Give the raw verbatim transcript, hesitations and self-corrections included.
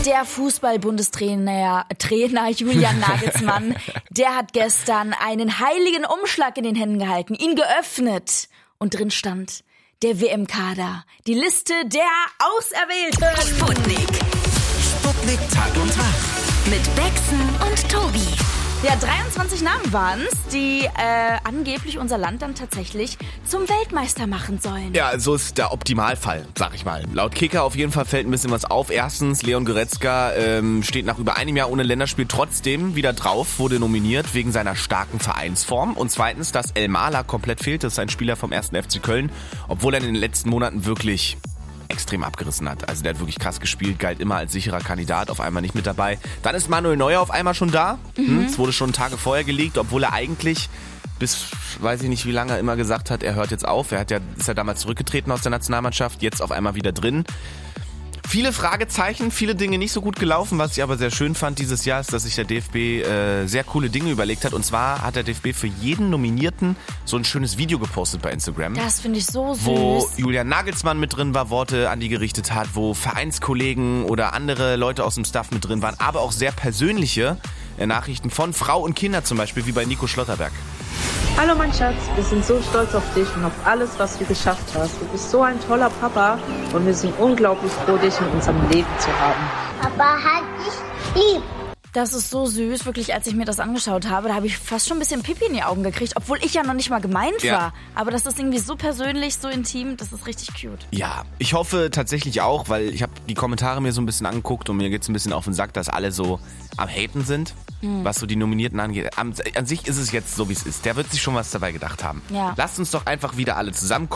der Fußball-Bundestrainer Trainer Julian Nagelsmann, der hat gestern einen heiligen Umschlag in den Händen gehalten, ihn geöffnet und drin stand der W M-Kader, die Liste der Auserwählten. Sputnik. Sputnik Tag und Tag. Mit Bexen und Tobi. Ja, dreiundzwanzig Namen waren's, die äh, angeblich unser Land dann tatsächlich zum Weltmeister machen sollen. Ja, so ist der Optimalfall, sag ich mal. Laut Kicker auf jeden Fall fällt ein bisschen was auf. Erstens, Leon Goretzka ähm, steht nach über einem Jahr ohne Länderspiel trotzdem wieder drauf, wurde nominiert wegen seiner starken Vereinsform. Und zweitens, dass El Mala komplett fehlt, das ist ein Spieler vom ersten F C Köln, obwohl er in den letzten Monaten wirklich extrem abgerissen hat. Also der hat wirklich krass gespielt, galt immer als sicherer Kandidat, auf einmal nicht mit dabei. Dann ist Manuel Neuer auf einmal schon da. Mhm. Es wurde schon Tage vorher gelegt, obwohl er eigentlich bis, weiß ich nicht wie lange, immer gesagt hat, er hört jetzt auf. Er hat ja, ist ja damals zurückgetreten aus der Nationalmannschaft, jetzt auf einmal wieder drin. Viele Fragezeichen, viele Dinge nicht so gut gelaufen. Was ich aber sehr schön fand dieses Jahr ist, dass sich der D F B äh, sehr coole Dinge überlegt hat. Und zwar hat der D F B für jeden Nominierten so ein schönes Video gepostet bei Instagram. Das finde ich so süß. Wo Julian Nagelsmann mit drin war, Worte an die gerichtet hat, wo Vereinskollegen oder andere Leute aus dem Staff mit drin waren, aber auch sehr persönliche äh, Nachrichten von Frau und Kinder zum Beispiel, wie bei Nico Schlotterberg. Hallo mein Schatz, wir sind so stolz auf dich und auf alles, was du geschafft hast. Du bist so ein toller Papa und wir sind unglaublich froh, dich in unserem Leben zu haben. Papa hat dich lieb. Das ist so süß, wirklich, als ich mir das angeschaut habe, da habe ich fast schon ein bisschen Pipi in die Augen gekriegt, obwohl ich ja noch nicht mal gemeint Ja. war. Aber das ist irgendwie so persönlich, so intim, das ist richtig cute. Ja, ich hoffe tatsächlich auch, weil ich habe die Kommentare mir so ein bisschen angeguckt und mir geht's ein bisschen auf den Sack, dass alle so am Haten sind, hm. was so die Nominierten angeht. An, an sich ist es jetzt so, wie es ist. Der wird sich schon was dabei gedacht haben. Ja. Lasst uns doch einfach wieder alle zusammenkommen.